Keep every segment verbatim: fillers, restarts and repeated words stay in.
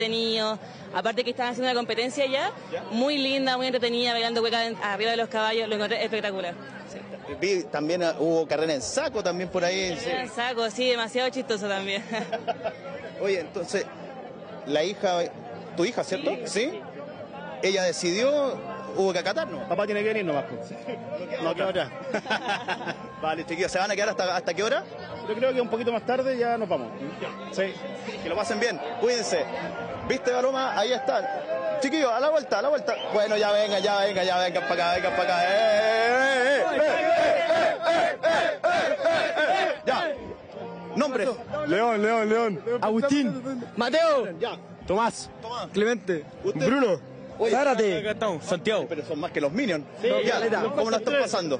entretenido. Aparte que estaban haciendo una competencia ya, ¿Ya? muy linda, muy entretenida, bailando cueca arriba de los caballos, lo encontré espectacular. Sí. Vi, también hubo carrera en saco también por ahí. Sí. En saco, sí, demasiado chistoso también. Oye, entonces, la hija, tu hija, ¿cierto? Sí. ¿Sí? Ella decidió, hubo que acatar, ¿no? Papá tiene que venir nomás. No queda otra. Vale, chiquillos, ¿se van a quedar hasta, hasta qué hora? Yo creo que un poquito más tarde ya nos vamos. Sí. Que lo pasen bien, cuídense. ¿Viste, Paloma? Ahí están. Chiquillos, a la vuelta, a la vuelta. Bueno, ya venga, ya venga, ya venga para acá, venga para acá. ¡Eh, eh, eh, eh, eh, eh, eh, eh! Ya. Nombres. León, León, León. Agustín. Mateo. Ya. Tomás. Tomás. Clemente. ¿Usted? Bruno. Oye, Zárate. Santiago. pero son más que los Minions. Sí, ya, caleta. ¿cómo lo están pasando?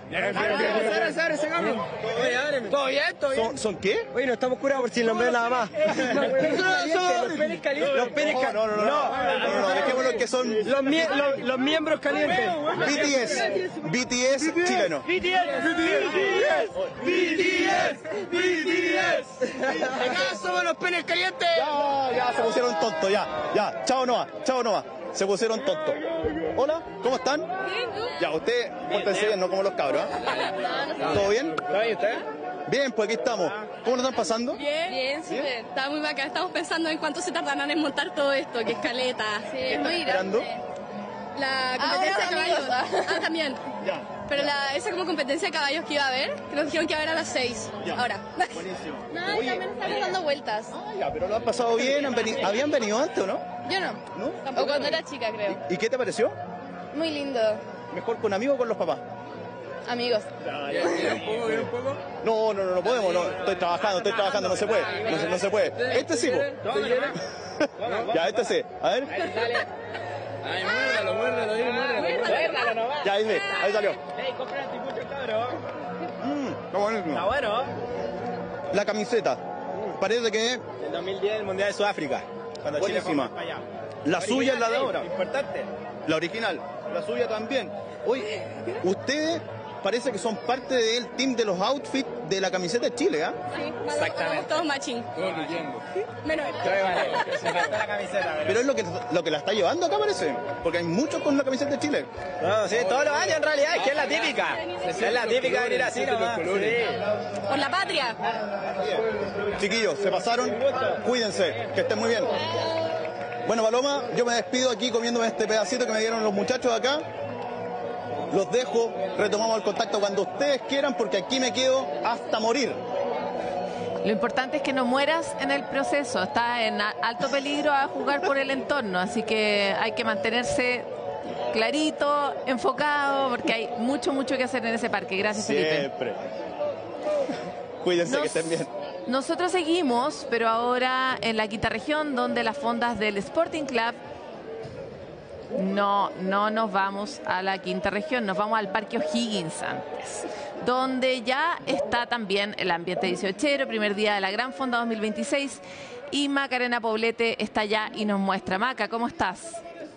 Todo bien, todo bien. ¿Son, ¿Son qué? Oye, no estamos curados por si el nombre nada más. Los penes calientes. Los penes No, no, no, no, no, no, no, dejémoslo que son Los, mie- los, los miembros calientes. B T S, B T S chileno. B T S, B T S, B T S, B T S. Acá somos los penes calientes. Ya, ya, se pusieron tontos, ya, ya. Chao Noah, chao Noah. Se pusieron tontos. Hola, ¿cómo están? Ya, usted, pórtense bien, no como los cabros, ¿eh? ¿Todo bien? ¿Está bien usted? Bien, pues aquí estamos. ¿Cómo lo están pasando? Bien, bien, súper. Está muy bacán. Estamos pensando en cuánto se tardarán en montar todo esto, que es caleta. Sí, es muy esperando? grande. La competencia de caballos. Ah, también. Ya. Pero la, esa como competencia de caballos que iba a haber, que nos dijeron que iba a haber a las seis. Ya. Ahora. Buenísimo. No, y también estamos dando vueltas. Ah, ya, pero lo han pasado bien. Han veni- ¿Habían venido antes o no? Yo no. ¿No? O cuando era chica, creo. ¿Y qué te pareció? Muy lindo. ¿Mejor con amigos o con los papás? Amigos. No, no, no, no podemos, no. Estoy trabajando, estoy trabajando, no se puede. No se, no se puede. Este sí, po. Ya, este sí. A ver. Ay, muérdalo, muérdalo, muérdalo. Muérdalo. Ya, ahí, ve, ahí salió. Ey, compra anticucho, cabrón. Mmm, está buenísimo. Está bueno. La camiseta. Parece que El dos mil diez, el Mundial de Sudáfrica. Cuando Chile fue buenísima. para allá. La suya es la de Ey, ahora. Importante. La original. La suya también. Oye, ustedes parece que son parte del team de los outfits de la camiseta de Chile, ¿ah? Sí, Exactamente. todos matching. Todo leyendo. Menos él. Yo vale, se falta la camiseta. Pero es lo que, lo que la está llevando acá, parece. Porque hay muchos con la camiseta de Chile. No, sí, todos los años en realidad, es que es la típica. Es la típica venir así nomás. Sí. Por la patria. Chiquillos, se pasaron. Cuídense, que estén muy bien. Bueno, Paloma, yo me despido aquí comiéndome este pedacito que me dieron los muchachos de acá. Los dejo, retomamos el contacto cuando ustedes quieran porque aquí me quedo hasta morir. Lo importante es que no mueras en el proceso, estás en alto peligro a jugar por el entorno, así que hay que mantenerse clarito, enfocado, porque hay mucho, mucho que hacer en ese parque. Gracias, Felipe. Siempre. Cuídense, Nos- que estén bien. Nosotros seguimos, pero ahora en la quinta región, donde las fondas del Sporting Club, no, no nos vamos a la quinta región, nos vamos al Parque O'Higgins antes, donde ya está también el ambiente dieciochero, primer día de la Gran Fonda dos mil veintiséis, y Macarena Poblete está allá y nos muestra. Maca, ¿cómo estás?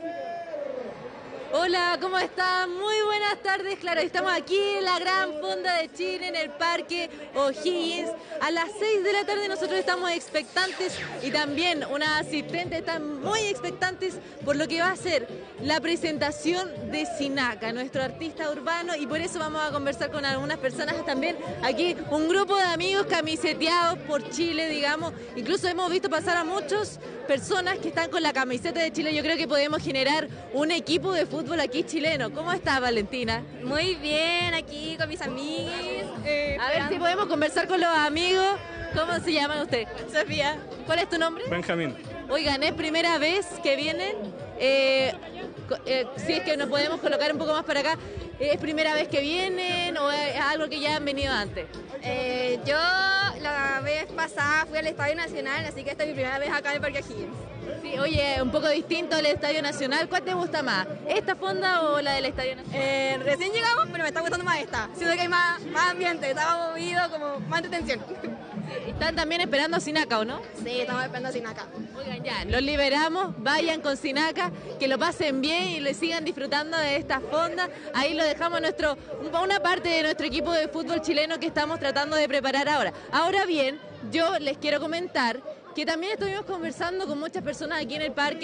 Hola, ¿cómo están? Muy buenas tardes. Claro, estamos aquí en la Gran Fonda de Chile, en el Parque O'Higgins. A las seis de la tarde nosotros estamos expectantes y también una asistente están muy expectantes por lo que va a ser la presentación de Sinaca, nuestro artista urbano, y por eso vamos a conversar con algunas personas también. Aquí un grupo de amigos camiseteados por Chile, digamos. Incluso hemos visto pasar a muchas personas que están con la camiseta de Chile. Yo creo que podemos generar un equipo de fútbol aquí chileno. ¿Cómo estás, Valentina? Muy bien, aquí con mis amigos. Eh, A ver si podemos conversar con los amigos. ¿Cómo se llaman ustedes? Sofía. ¿Cuál es tu nombre? Benjamín. Oigan, ¿es primera vez que vienen? Eh, co- eh, si es que nos podemos colocar un poco más para acá. ¿Es primera vez que vienen o es algo que ya han venido antes? Eh, yo la vez pasada fui al Estadio Nacional, así que esta es mi primera vez acá en el Parque O'Higgins. Sí, oye, un poco distinto al Estadio Nacional. ¿Cuál te gusta más? ¿Esta fonda o la del Estadio Nacional? Eh, recién llegamos, pero me está gustando más esta. Siento que hay más, más ambiente, estaba movido, como más entretención. Están también esperando a Sinaca, ¿o no? Sí, estamos esperando sin acá. Oigan, ya, los liberamos, vayan con Sinaca, que lo pasen bien y le sigan disfrutando de esta fonda. Ahí lo dejamos nuestro, una parte de nuestro equipo de fútbol chileno que estamos tratando de preparar ahora. Ahora bien, yo les quiero comentar que también estuvimos conversando con muchas personas aquí en el parque.